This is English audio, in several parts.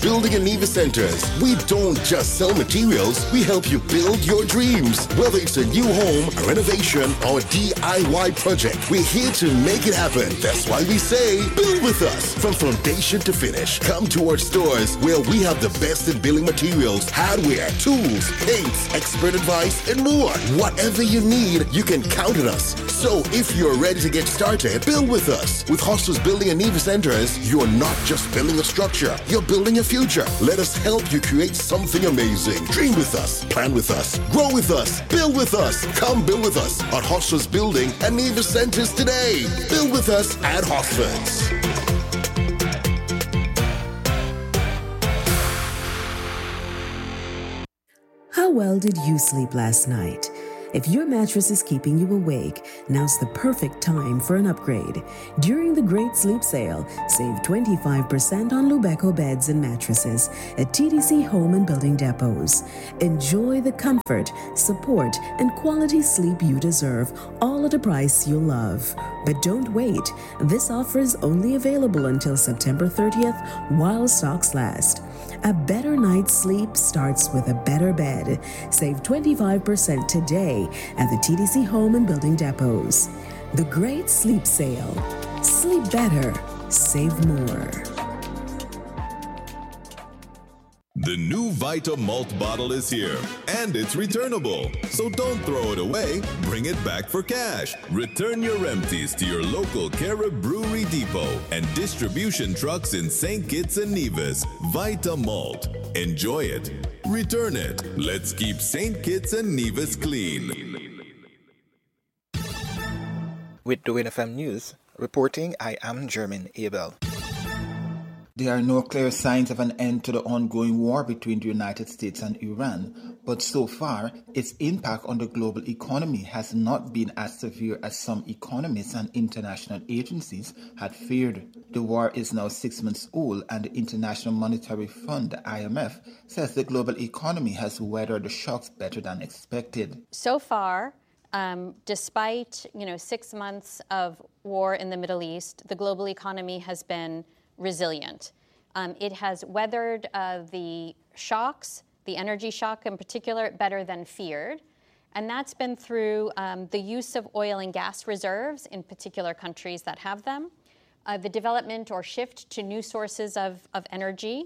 Building and Neva Centers. We don't just sell materials, we help you build your dreams. Whether it's a new home, a renovation, or a DIY project, we're here to make it happen. That's why we say, build with us. From foundation to finish, come to our stores where we have the best in building materials, hardware, tools, paints, expert advice, and more. Whatever you need, you can count on us. So if you're ready to get started, build with us. With Hostels Building and Neva Centers, you're not just building a structure, you're building a future. Let us help you create something amazing. Dream with us, plan with us, grow with us, build with us. Come build with us at Hostels Building and Neva Centers today. Build with us at Hosford's. How well did you sleep last night? If your mattress is keeping you awake, now's the perfect time for an upgrade. During the Great Sleep Sale, save 25% on Lubeco beds and mattresses at TDC Home and Building Depots. Enjoy the comfort, support, and quality sleep you deserve, all at a price you'll love. But don't wait. This offer is only available until September 30th while stocks last. A better night's sleep starts with a better bed. Save 25% today at the TDC Home and Building Depots. The Great Sleep Sale. Sleep better. Save more. The new Vita Malt bottle is here, and it's returnable. So don't throw it away, bring it back for cash. Return your empties to your local Carib Brewery Depot and distribution trucks in St. Kitts and Nevis. Vita Malt. Enjoy it. Return it. Let's keep St. Kitts and Nevis clean. With the WinFM News, reporting, I am German Abel. There are no clear signs of an end to the ongoing war between the United States and Iran, but so far, its impact on the global economy has not been as severe as some economists and international agencies had feared. The war is now 6 months old, and the International Monetary Fund, the IMF, says the global economy has weathered the shocks better than expected. So far, despite 6 months of war in the Middle East, the global economy has been resilient. It has weathered the shocks, the energy shock in particular, better than feared. And that's been through the use of oil and gas reserves in particular countries that have them, the development or shift to new sources of energy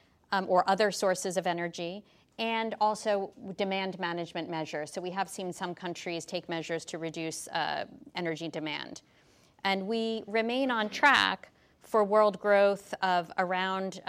or other sources of energy, and also demand management measures. So we have seen some countries take measures to reduce energy demand. And we remain on track for world growth of around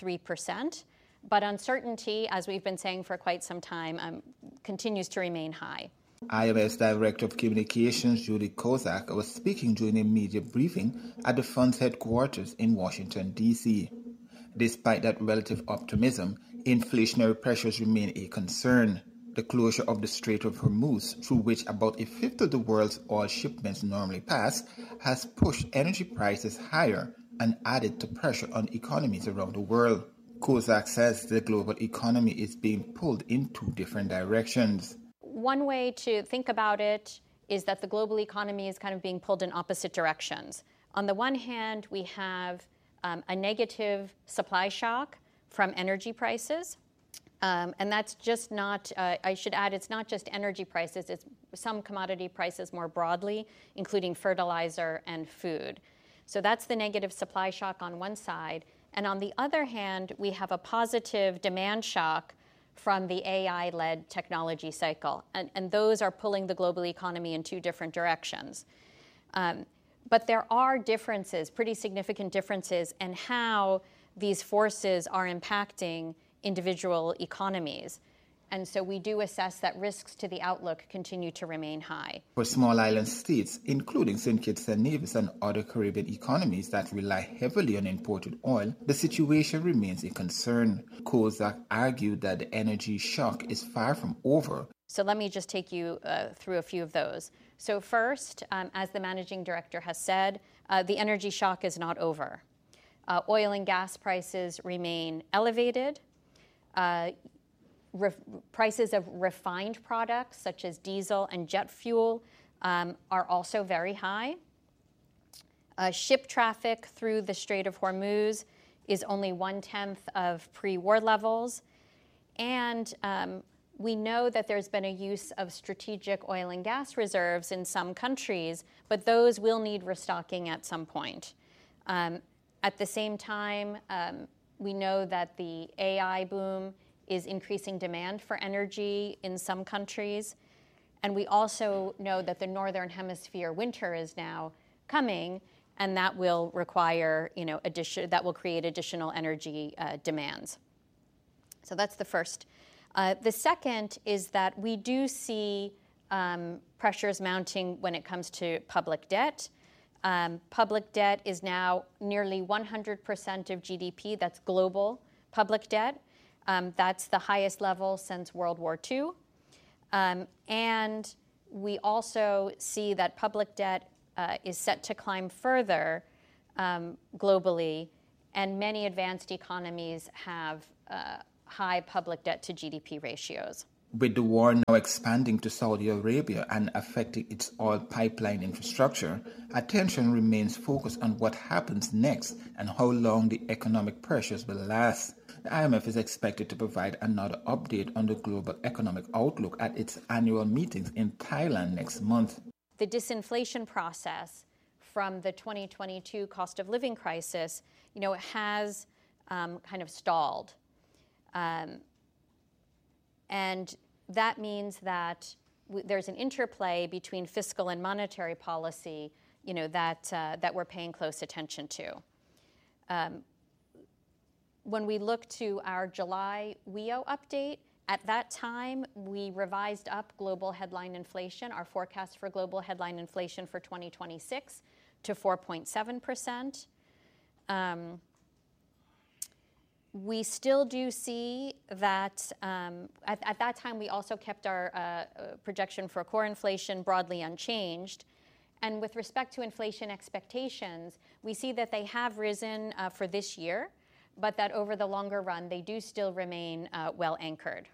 3%, but uncertainty, as we've been saying for quite some time, continues to remain high. IMF's Director of Communications, Julie Kozak, was speaking during a media briefing at the fund's headquarters in Washington, D.C. Despite that relative optimism, inflationary pressures remain a concern. The closure of the Strait of Hormuz, through which about a fifth of the world's oil shipments normally pass, has pushed energy prices higher and added to pressure on economies around the world. Kozak says the global economy is being pulled in two different directions. One way to think about it is that the global economy is kind of being pulled in opposite directions. On the one hand, we have a negative supply shock from energy prices. And that's just not, I should add, it's not just energy prices, it's some commodity prices more broadly, including fertilizer and food. So that's the negative supply shock on one side. And on the other hand, we have a positive demand shock from the AI-led technology cycle. And those are pulling the global economy in two different directions. But there are differences, pretty significant differences, in how these forces are impacting individual economies. And so we do assess that risks to the outlook continue to remain high. For small island states, including St. Kitts and Nevis and other Caribbean economies that rely heavily on imported oil, the situation remains a concern. Kozak argued that the energy shock is far from over. So let me just take you through a few of those. So first, as the managing director has said, the energy shock is not over. Oil and gas prices remain elevated. Prices of refined products, such as diesel and jet fuel, are also very high. Ship traffic through the Strait of Hormuz is only 1/10 of pre-war levels. And we know that there's been a use of strategic oil and gas reserves in some countries, but those will need restocking at some point. At the same time, we know that the AI boom is increasing demand for energy in some countries. And we also know that the Northern Hemisphere winter is now coming, and that will require, that will create additional energy demands. So that's the first. The second is that we do see pressures mounting when it comes to public debt. Public debt is now nearly 100% of GDP. That's global public debt. That's the highest level since World War II. And we also see that public debt is set to climb further globally, and many advanced economies have high public debt to GDP ratios. With the war now expanding to Saudi Arabia and affecting its oil pipeline infrastructure, attention remains focused on what happens next and how long the economic pressures will last. The IMF is expected to provide another update on the global economic outlook at its annual meetings in Thailand next month. The disinflation process from the 2022 cost of living crisis, has kind of stalled. And that means that there's an interplay between fiscal and monetary policy, that we're paying close attention to. When we look to our July WEO update, at that time, we revised up global headline inflation, our forecast for global headline inflation for 2026 to 4.7%. We still do see that at that time, we also kept our projection for core inflation broadly unchanged. And with respect to inflation expectations, we see that they have risen for this year, but that over the longer run, they do still remain well anchored.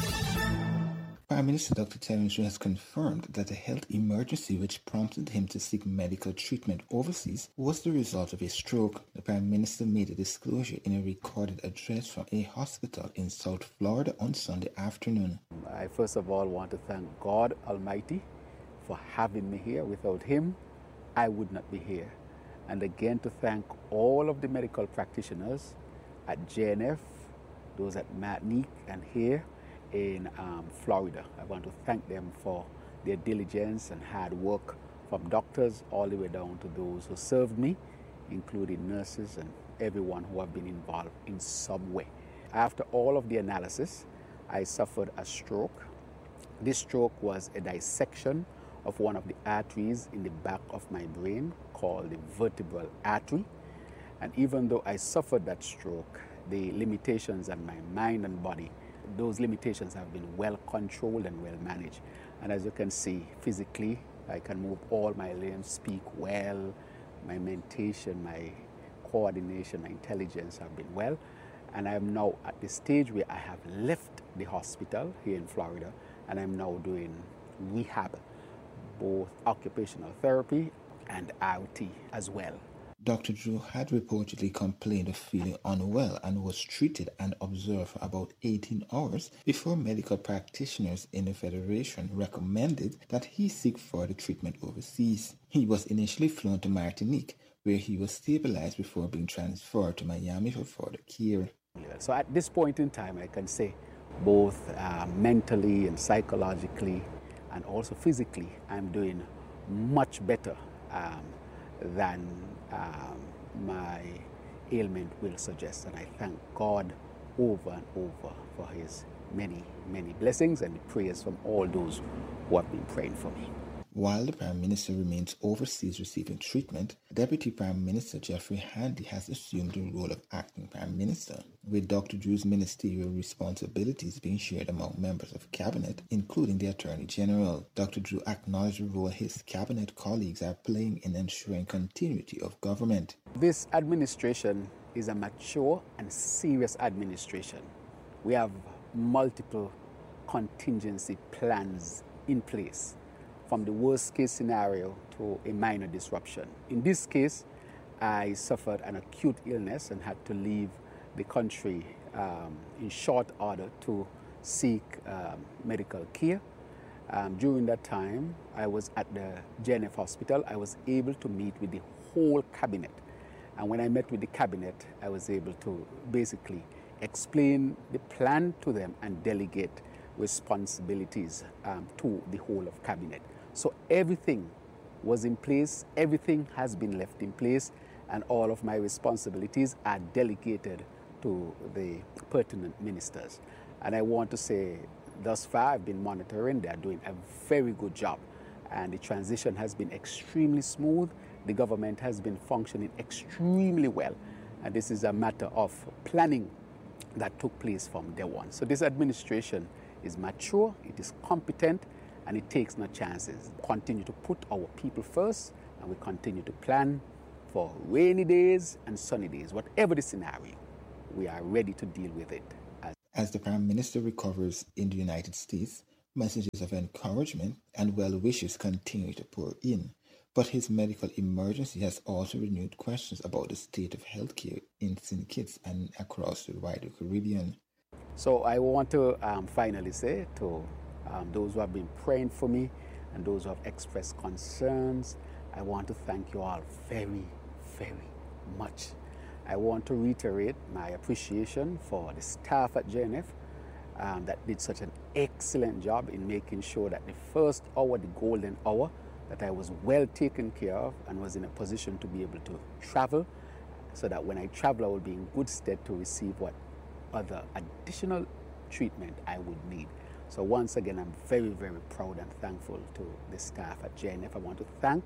Prime Minister Dr. Terence Chu has confirmed that the health emergency which prompted him to seek medical treatment overseas was the result of a stroke. The Prime Minister made a disclosure in a recorded address from a hospital in South Florida on Sunday afternoon. I first of all want to thank God Almighty for having me here. Without Him, I would not be here. And again to thank all of the medical practitioners at JNF, those at Martinique and here in Florida. I want to thank them for their diligence and hard work, from doctors all the way down to those who served me, including nurses and everyone who have been involved in some way. After all of the analysis, I suffered a stroke. This stroke was a dissection of one of the arteries in the back of my brain called the vertebral artery. And even though I suffered that stroke, the limitations on my mind and body, those limitations have been well controlled and well managed. And as you can see, physically, I can move all my limbs, speak well, my mentation, my coordination, my intelligence have been well. And I'm now at the stage where I have left the hospital here in Florida, and I'm now doing rehab, both occupational therapy and IoT as well. Dr. Drew had reportedly complained of feeling unwell and was treated and observed for about 18 hours before medical practitioners in the Federation recommended that he seek further treatment overseas. He was initially flown to Martinique, where he was stabilized before being transferred to Miami for further care. So at this point in time, I can say both mentally and psychologically and also physically, I'm doing much better than my ailment will suggest. And I thank God over and over for His many, many blessings and the prayers from all those who have been praying for me. While the Prime Minister remains overseas receiving treatment, Deputy Prime Minister Geoffrey Handy has assumed the role of Acting Prime Minister, with Dr. Drew's ministerial responsibilities being shared among members of Cabinet, including the Attorney General. Dr. Drew acknowledged the role his Cabinet colleagues are playing in ensuring continuity of government. This administration is a mature and serious administration. We have multiple contingency plans in place, from the worst case scenario to a minor disruption. In this case, I suffered an acute illness and had to leave the country in short order to seek medical care. During that time, I was at the JNF hospital. I was able to meet with the whole cabinet. And when I met with the cabinet, I was able to basically explain the plan to them and delegate responsibilities to the whole of cabinet. So everything was in place, everything has been left in place, and all of my responsibilities are delegated to the pertinent ministers. And I want to say, thus far, I've been monitoring. They're doing a very good job. And the transition has been extremely smooth. The government has been functioning extremely well. And this is a matter of planning that took place from day one. So this administration is mature, it is competent, and it takes no chances. We continue to put our people first, and we continue to plan for rainy days and sunny days. Whatever the scenario, we are ready to deal with it. As the Prime Minister recovers in the United States, messages of encouragement and well wishes continue to pour in. But his medical emergency has also renewed questions about the state of healthcare in St. Kitts and across the wider Caribbean. So I want to finally say to those who have been praying for me and those who have expressed concerns, I want to thank you all very, very much. I want to reiterate my appreciation for the staff at JNF that did such an excellent job in making sure that the first hour, the golden hour, that I was well taken care of and was in a position to be able to travel, so that when I travel, I will be in good stead to receive what other additional treatment I would need. So once again, I'm very, very proud and thankful to the staff at JNF. I want to thank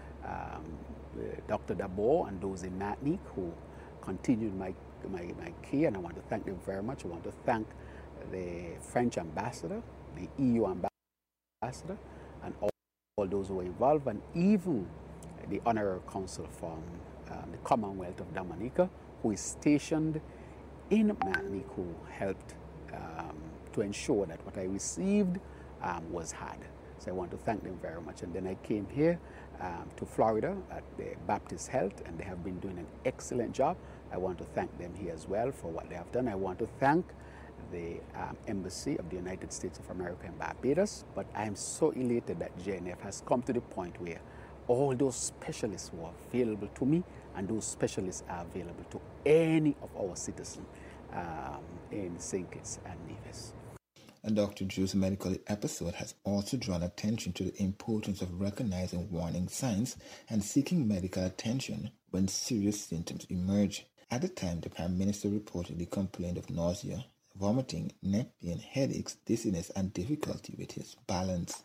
Dr. Dabor and those in Martinique who continued my care, and I want to thank them very much. I want to thank the French ambassador, the EU ambassador, and all those who were involved, and even the honorary consul from the Commonwealth of Dominica, who is stationed in Martinique, who helped to ensure that what I received was had. So I want to thank them very much. And then I came here to Florida at the Baptist Health, and they have been doing an excellent job. I want to thank them here as well for what they have done. I want to thank the Embassy of the United States of America in Barbados, but I am so elated that JNF has come to the point where all those specialists were available to me, and those specialists are available to any of our citizens in St. Kitts and Nevis. And Dr. Drew's medical episode has also drawn attention to the importance of recognizing warning signs and seeking medical attention when serious symptoms emerge. At the time, the Prime Minister reportedly complained of nausea, vomiting, neck pain, headaches, dizziness, and difficulty with his balance.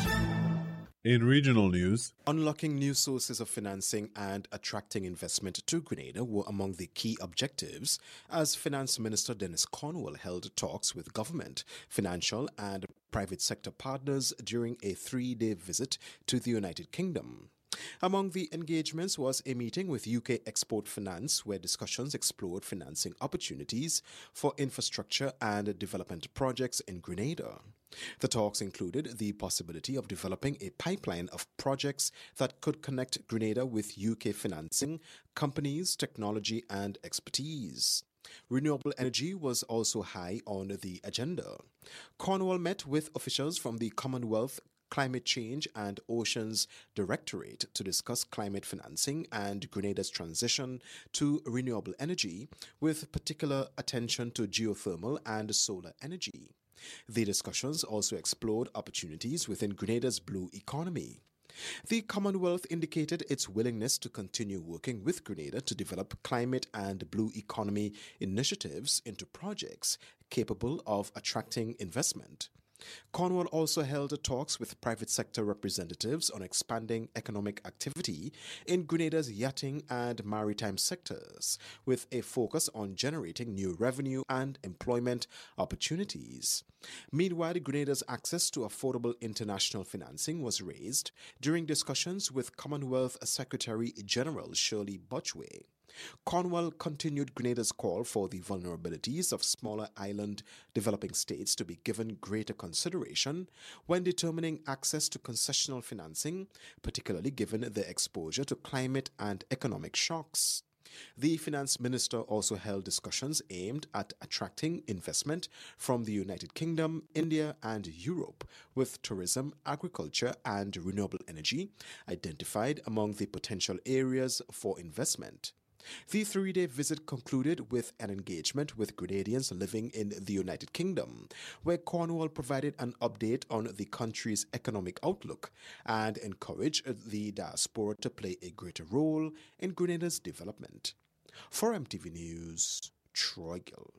In regional news, unlocking new sources of financing and attracting investment to Grenada were among the key objectives as Finance Minister Dennis Cornwall held talks with government, financial and private sector partners during a 3-day visit to the United Kingdom. Among the engagements was a meeting with UK Export Finance, where discussions explored financing opportunities for infrastructure and development projects in Grenada. The talks included the possibility of developing a pipeline of projects that could connect Grenada with UK financing, companies, technology, and expertise. Renewable energy was also high on the agenda. Cornwall met with officials from the Commonwealth Climate Change and Oceans Directorate to discuss climate financing and Grenada's transition to renewable energy, with particular attention to geothermal and solar energy. The discussions also explored opportunities within Grenada's blue economy. The Commonwealth indicated its willingness to continue working with Grenada to develop climate and blue economy initiatives into projects capable of attracting investment. Cornwall also held talks with private sector representatives on expanding economic activity in Grenada's yachting and maritime sectors, with a focus on generating new revenue and employment opportunities. Meanwhile, Grenada's access to affordable international financing was raised during discussions with Commonwealth Secretary General Shirley Botchway. Cornwall continued Grenada's call for the vulnerabilities of smaller island developing states to be given greater consideration when determining access to concessional financing, particularly given their exposure to climate and economic shocks. The finance minister also held discussions aimed at attracting investment from the United Kingdom, India, and Europe, with tourism, agriculture, and renewable energy identified among the potential areas for investment. The 3-day visit concluded with an engagement with Grenadians living in the United Kingdom, where Cornwall provided an update on the country's economic outlook and encouraged the diaspora to play a greater role in Grenada's development. For MTV News, Troy Gill.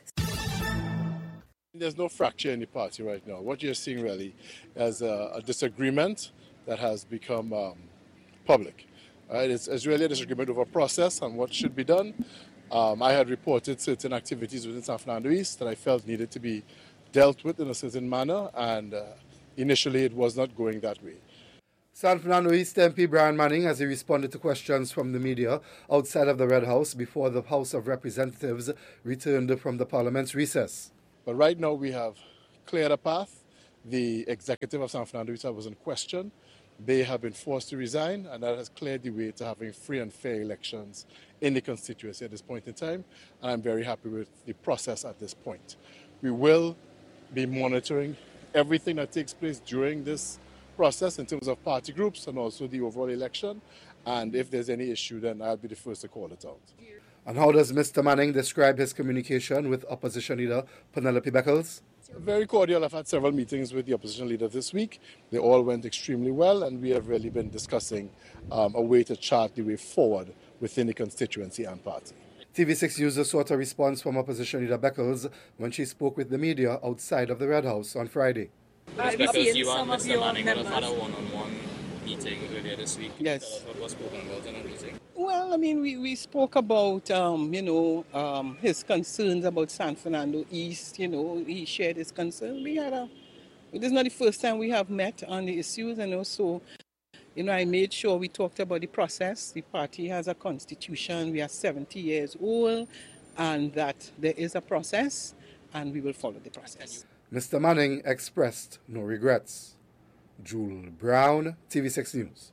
There's no fracture in the party right now. What you're seeing really is a disagreement that has become public. It's really a disagreement over process and what should be done. I had reported certain activities within San Fernando East that I felt needed to be dealt with in a certain manner, and initially it was not going that way. San Fernando East MP Brian Manning, as he responded to questions from the media outside of the Red House before the House of Representatives returned from the Parliament's recess. But right now we have cleared a path. The executive of San Fernando East was in question. They have been forced to resign, and that has cleared the way to having free and fair elections in the constituency at this point in time, and I'm very happy with the process at this point. We will be monitoring everything that takes place during this process in terms of party groups and also the overall election, and if there's any issue, then I'll be the first to call it out. And how does Mr. Manning describe his communication with opposition leader Penelope Beckles? Very cordial. I've had several meetings with the opposition leader this week. They all went extremely well, and we have really been discussing a way to chart the way forward within the constituency and party. TV6 News sought a response from opposition leader Beckles when she spoke with the media outside of the Red House on Friday. Because you and Mr. Manning would have had a one-on-one meeting earlier this week. Yes. What was spoken about in a meeting? Well, I mean, we spoke about, his concerns about San Fernando East. He shared his concern. It is not the first time we have met on the issues, so, I made sure we talked about the process. The party has a constitution. We are 70 years old, and that there is a process, and we will follow the process. Mr. Manning expressed no regrets. Jewel Brown, TV6 News.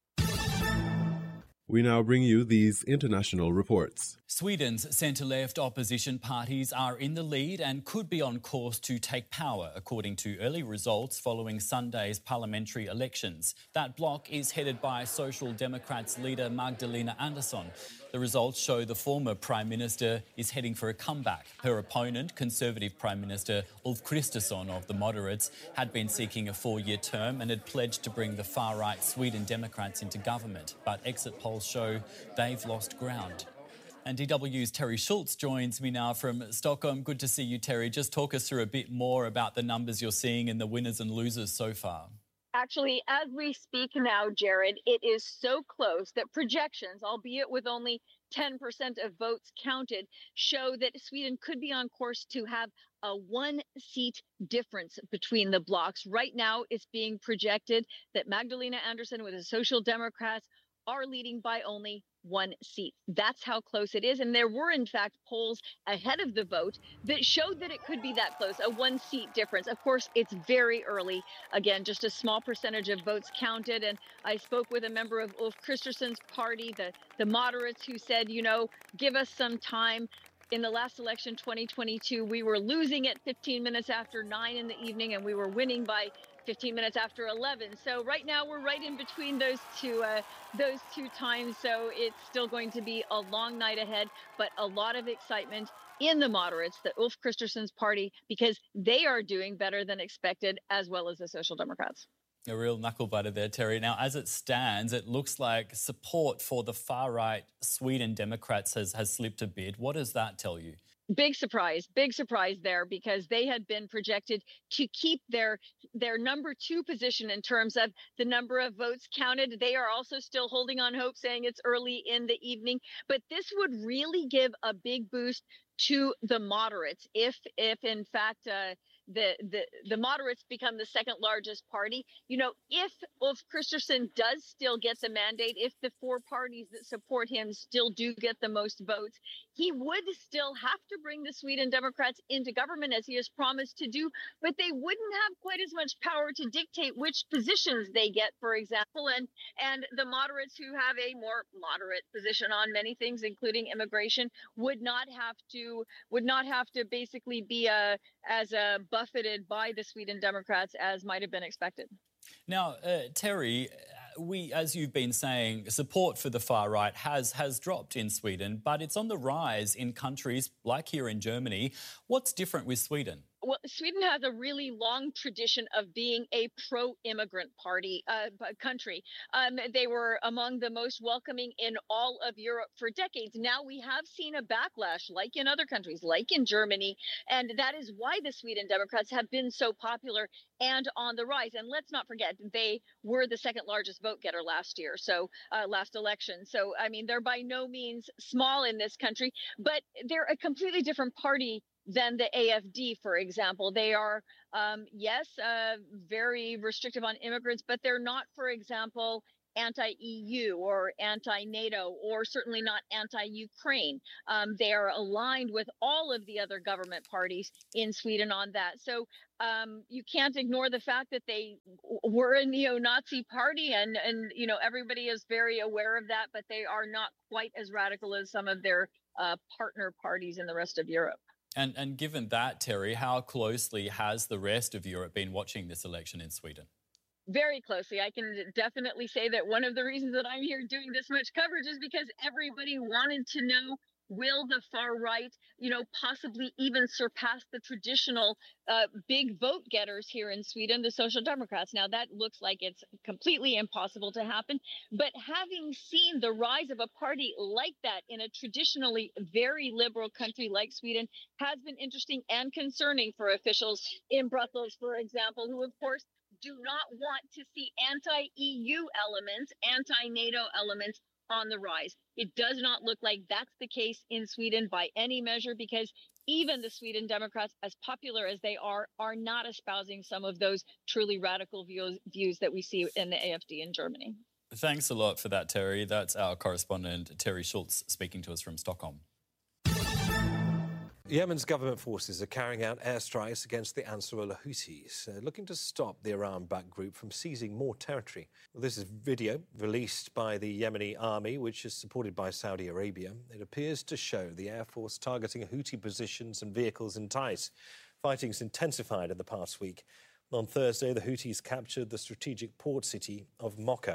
We now bring you these international reports. Sweden's centre-left opposition parties are in the lead and could be on course to take power, according to early results following Sunday's parliamentary elections. That bloc is headed by Social Democrats leader Magdalena Andersson. The results show the former Prime Minister is heading for a comeback. Her opponent, Conservative Prime Minister Ulf Kristersson of the Moderates, had been seeking a 4-year term and had pledged to bring the far-right Sweden Democrats into government. But exit polls show they've lost ground. And DW's Terry Schultz joins me now from Stockholm. Good to see you, Terry. Just talk us through a bit more about the numbers you're seeing in the winners and losers so far. Actually, as we speak now, Jared, it is so close that projections, albeit with only 10% of votes counted, show that Sweden could be on course to have a 1-seat difference between the blocs. Right now, it's being projected that Magdalena Andersson with the Social Democrats are leading by only 1 seat. That's how close it is. And there were, in fact, polls ahead of the vote that showed that it could be that close, a 1-seat difference. Of course, it's very early. Again, just a small percentage of votes counted. And I spoke with a member of Ulf Kristersson's party, the moderates, who said, give us some time. In the last election, 2022, we were losing at 15 minutes after 9 in the evening, and we were winning by 15 minutes after 11. So right now we're right in between those two times. So it's still going to be a long night ahead, but a lot of excitement in the moderates, the Ulf Kristersson's party, because they are doing better than expected, as well as the Social Democrats. A real knuckle-butter there, Terry. Now, as it stands, it looks like support for the far-right Sweden Democrats has slipped a bit. What does that tell you? Big surprise there, because they had been projected to keep their number 2 position in terms of the number of votes counted. They are also still holding on hope, saying it's early in the evening. But this would really give a big boost to the moderates if in fact, the moderates become the second largest party. You know, if Ulf Kristersson does still get the mandate, if the four parties that support him still do get the most votes, he would still have to bring the Sweden Democrats into government as he has promised to do, but they wouldn't have quite as much power to dictate which positions they get, for example. And the moderates who have a more moderate position on many things, including immigration, would not have to basically be as buffeted by the Sweden Democrats as might have been expected. Now, Terry, as you've been saying, support for the far right has dropped in Sweden, but it's on the rise in countries like here in Germany. What's different with Sweden? Well, Sweden has a really long tradition of being a pro-immigrant country. They were among the most welcoming in all of Europe for decades. Now we have seen a backlash, like in other countries, like in Germany, and that is why the Sweden Democrats have been so popular and on the rise. And let's not forget, they were the second largest vote getter last year, last election. So, I mean, they're by no means small in this country, but they're a completely different party than the AFD, for example. They are, very restrictive on immigrants, but they're not, for example, anti-EU or anti-NATO, or certainly not anti-Ukraine. They are aligned with all of the other government parties in Sweden on that. So you can't ignore the fact that they were a neo-Nazi party, and you know, everybody is very aware of that, but they are not quite as radical as some of their partner parties in the rest of Europe. And given that, Terry, how closely has the rest of Europe been watching this election in Sweden? Very closely. I can definitely say that one of the reasons that I'm here doing this much coverage is because everybody wanted to know, will the far right, possibly even surpass the traditional big vote getters here in Sweden, the Social Democrats? Now, that looks like it's completely impossible to happen. But having seen the rise of a party like that in a traditionally very liberal country like Sweden has been interesting and concerning for officials in Brussels, for example, who, of course, do not want to see anti-EU elements, anti-NATO elements on the rise. It does not look like that's the case in Sweden by any measure, because even the Sweden Democrats, as popular as they are not espousing some of those truly radical views that we see in the AFD in Germany. Thanks a lot for that, Terry. That's our correspondent, Terry Schultz, speaking to us from Stockholm. Yemen's government forces are carrying out airstrikes against the Ansarullah Houthis, looking to stop the Iran-backed group from seizing more territory. Well, this is video released by the Yemeni army, which is supported by Saudi Arabia. It appears to show the Air Force targeting Houthi positions and vehicles in Taiz. Fighting's intensified in the past week. On Thursday, the Houthis captured the strategic port city of Mocha.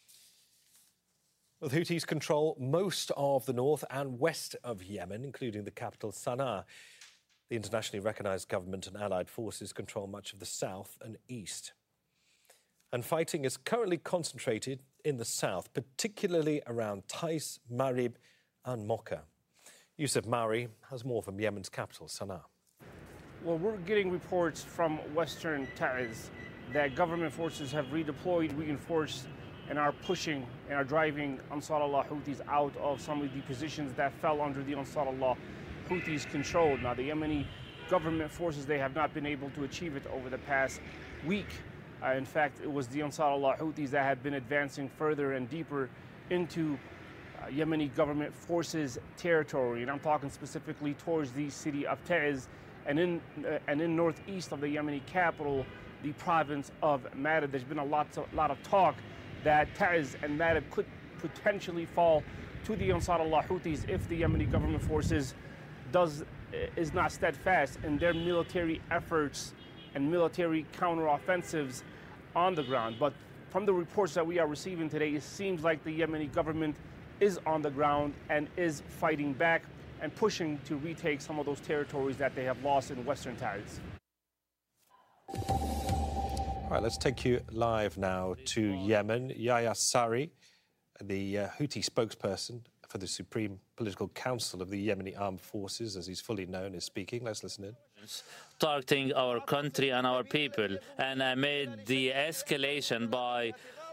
The Houthis control most of the north and west of Yemen, including the capital Sana'a. The internationally recognised government and allied forces control much of the south and east. And fighting is currently concentrated in the south, particularly around Taiz, Marib and Mocha. Yusuf Mauri has more from Yemen's capital, Sana'a. Well, we're getting reports from western Taiz that government forces have redeployed, reinforced, and are pushing and are driving Ansarullah Houthis out of some of the positions that fell under the Ansarullah Houthis' control. Now, the Yemeni government forces, they have not been able to achieve it over the past week. In fact, it was the Ansarullah Houthis that had been advancing further and deeper into Yemeni government forces territory. And I'm talking specifically towards the city of Taiz and in northeast of the Yemeni capital, the province of Marib. There's been a lot of talk that Taiz and Marib could potentially fall to the Ansarullah Houthis if the Yemeni government forces is not steadfast in their military efforts and military counteroffensives on the ground. But from the reports that we are receiving today, it seems like the Yemeni government is on the ground and is fighting back and pushing to retake some of those territories that they have lost in western Taiz. All right, let's take you live now to Yemen. Yahya Saree, the Houthi spokesperson for the Supreme Political Council of the Yemeni Armed Forces, as he's fully known, is speaking. Let's listen in. Targeting our country and our people, and amid the escalation by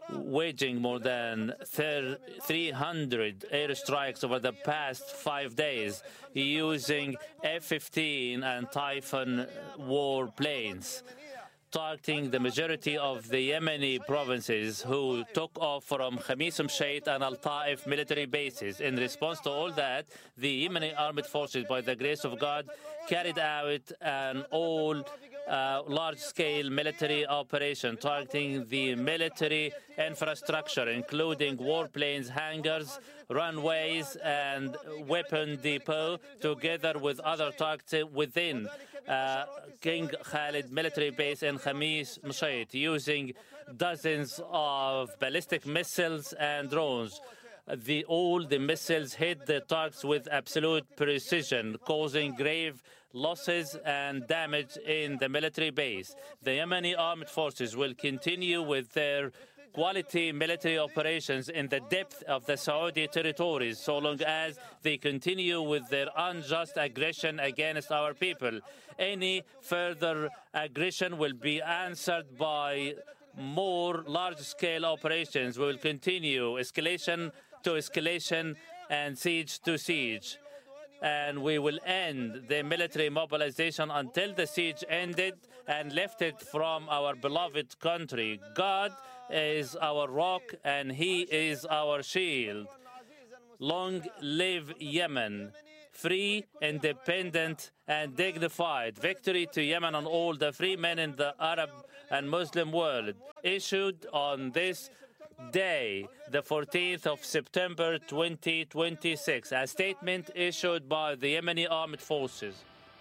waging more than 300 airstrikes over the past 5 days using F-15 and Typhoon warplanes, targeting the majority of the Yemeni provinces who took off from Khamis Mshait and Al-Ta'if military bases. In response to all that, the Yemeni armed forces, by the grace of God, carried out an large-scale military operation targeting the military infrastructure, including warplanes, hangars, runways, and weapon depot, together with other targets within King Khalid military base in Khamis Mshait, using dozens of ballistic missiles and drones. All the missiles hit the targets with absolute precision, causing grave losses and damage in the military base. The Yemeni armed forces will continue with their quality military operations in the depth of the Saudi territories so long as they continue with their unjust aggression against our people. Any further aggression will be answered by more large-scale operations. We will continue escalation to escalation and siege to siege. And we will end the military mobilization until the siege ended and lifted from our beloved country. God is our rock and He is our shield. Long live Yemen, free, independent, and dignified. Victory to Yemen and all the free men in the Arab and Muslim world. Issued on this day, the 14th of September 2026, a statement issued by the Yemeni armed forces.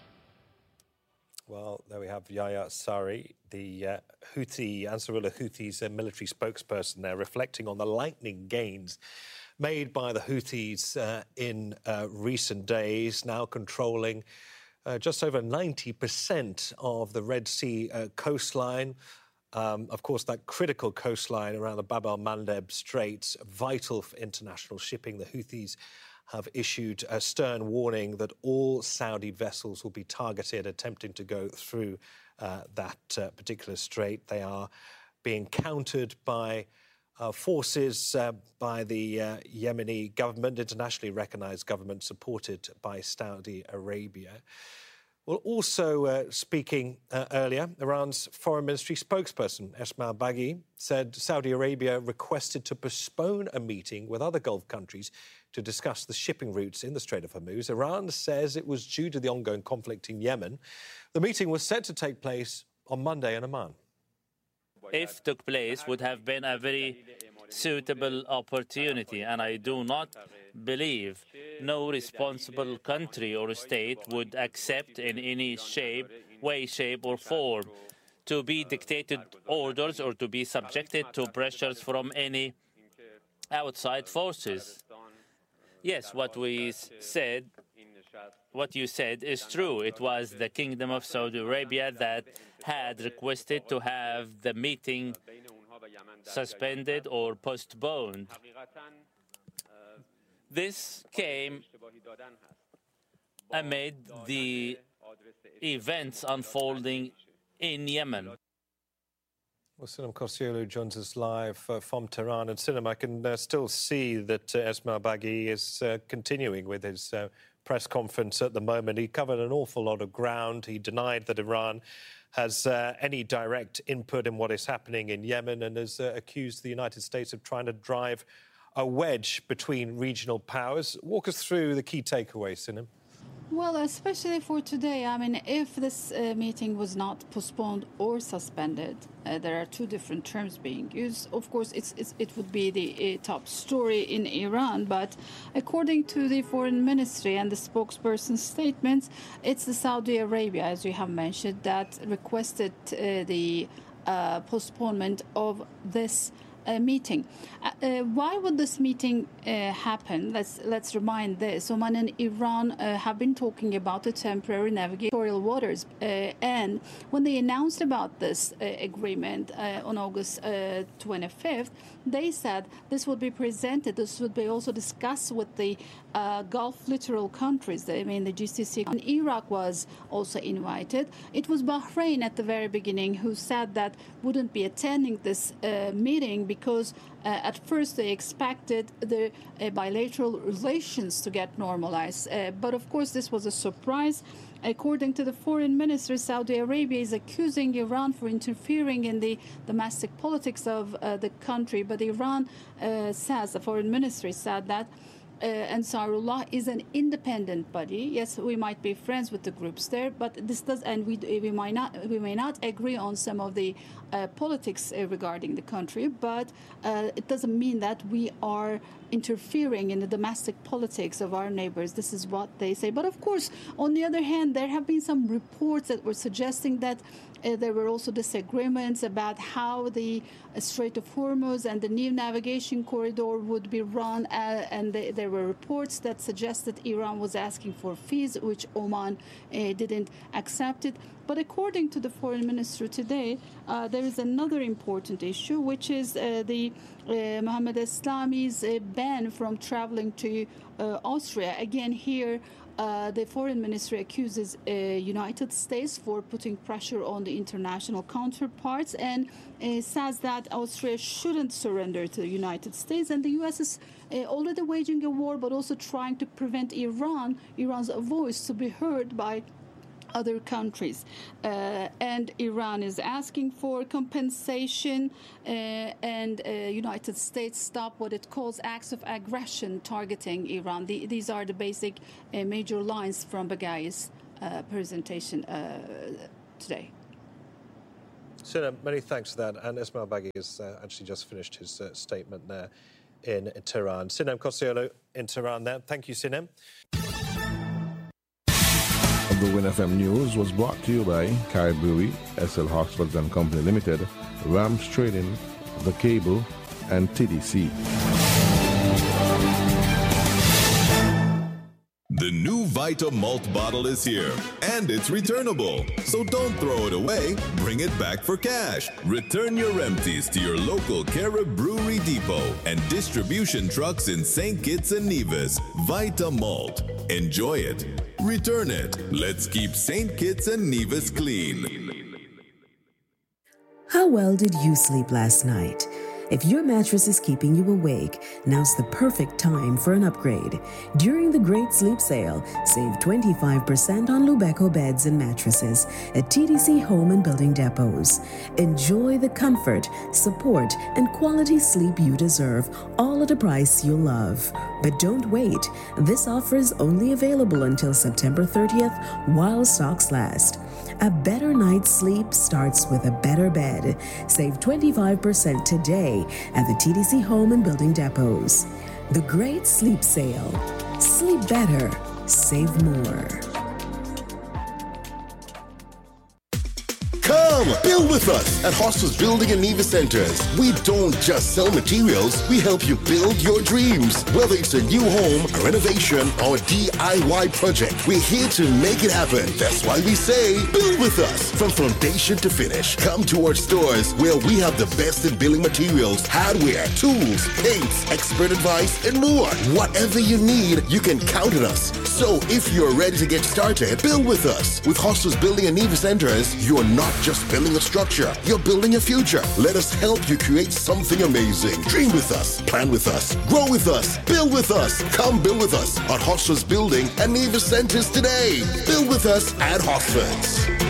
Well, there we have Yahya Sari, the Ansarullah Houthis military spokesperson there, reflecting on the lightning gains made by the Houthis in recent days, now controlling just over 90% of the Red Sea coastline. Of course, that critical coastline around the Bab el-Mandeb Straits, vital for international shipping. The Houthis have issued a stern warning that all Saudi vessels will be targeted attempting to go through that particular strait. They are being countered by forces by the Yemeni government, internationally recognized government supported by Saudi Arabia. Well, also speaking earlier, Iran's foreign ministry spokesperson, Esmail Baghi, said Saudi Arabia requested to postpone a meeting with other Gulf countries to discuss the shipping routes in the Strait of Hormuz. Iran says it was due to the ongoing conflict in Yemen. The meeting was set to take place on Monday in Amman. If took place, would have been a very suitable opportunity, and I do not believe no responsible country or state would accept in any way, shape or form to be dictated orders or to be subjected to pressures from any outside forces. Yes, what you said is true. It was the Kingdom of Saudi Arabia that had requested to have the meeting suspended or postponed. This came amid the events unfolding in Yemen. Well, Sinem Kosiolu joins us live from Tehran. And Sinem, I can still see that Esmail Baghi is continuing with his press conference at the moment. He covered an awful lot of ground. He denied that Iran has any direct input in what is happening in Yemen and has accused the United States of trying to drive a wedge between regional powers. Walk us through the key takeaways, Sinem. Well, especially for today, I mean, if this meeting was not postponed or suspended, there are two different terms being used. Of course, it would be the top story in Iran, but according to the foreign ministry and the spokesperson's statements, it's the Saudi Arabia, as you have mentioned, that requested the postponement of this meeting. Why would this meeting happen? Let's remind this. Oman and Iran have been talking about the temporary navigatorial waters, and when they announced about this agreement on August 25th, they said this would be presented. This would be also discussed with the Gulf littoral countries. I mean, the GCC. And Iraq was also invited. It was Bahrain at the very beginning who said that wouldn't be attending this meeting because at first they expected the bilateral relations to get normalized. But of course, this was a surprise. According to the foreign minister, Saudi Arabia is accusing Iran for interfering in the domestic politics of the country. But Iran says, the foreign ministry said that Ansarullah is an independent body. Yes, we might be friends with the groups there, but this does, and we may not agree on some of the politics regarding the country, but it doesn't mean that we are interfering in the domestic politics of our neighbors. This is what they say. But of course, on the other hand, there have been some reports that were suggesting that there were also disagreements about how the Strait of Hormuz and the new navigation corridor would be run, and there were reports that suggested Iran was asking for fees, which Oman didn't accept it. But according to the foreign minister today, there is another important issue, which is the Mohammed Islami's ban from traveling to Austria. Again, here, the foreign ministry accuses United States for putting pressure on the international counterparts and says that Austria shouldn't surrender to the United States. And the U.S. is already waging a war, but also trying to prevent Iran's voice to be heard by other countries. And Iran is asking for compensation, and United States stop what it calls acts of aggression targeting Iran. These are the basic major lines from Bagai's presentation today. Sinem, many thanks for that. And Ismail Baghi has actually just finished his statement there in Tehran. Sinem Kosiolo in Tehran there. Thank you, Sinem. The Win FM News was brought to you by Carib Brewery, SL Horsford and Company Limited, Rams Trading, The Cable, and TDC. The new Vita Malt bottle is here, and it's returnable. So don't throw it away, bring it back for cash. Return your empties to your local Carib Brewery Depot and distribution trucks in St. Kitts and Nevis. Vita Malt. Enjoy it. Return it. Let's keep St. Kitts and Nevis clean. How well did you sleep last night? If your mattress is keeping you awake, now's the perfect time for an upgrade. During the Great Sleep Sale, save 25% on Lubeco beds and mattresses at TDC Home and Building Depots. Enjoy the comfort, support, and quality sleep you deserve, all at a price you'll love. But don't wait. This offer is only available until September 30th while stocks last. A better night's sleep starts with a better bed. Save 25% today at the TDC Home and Building Depots. The Great Sleep Sale. Sleep better. Save more. Come, build with us at Hostels Building and Nevis Centers. We don't just sell materials, we help you build your dreams. Whether it's a new home, a renovation, or a DIY project, we're here to make it happen. That's why we say, build with us. From foundation to finish, come to our stores where we have the best in building materials, hardware, tools, paints, expert advice, and more. Whatever you need, you can count on us. So if you're ready to get started, build with us. With Hostels Building and Nevis Centers, you're not just building a structure, you're building a future. Let us help you create something amazing. Dream with us, plan with us, grow with us, build with us. Come build with us at Hostels Building and Nevis Centers today. Build with us at Hostels.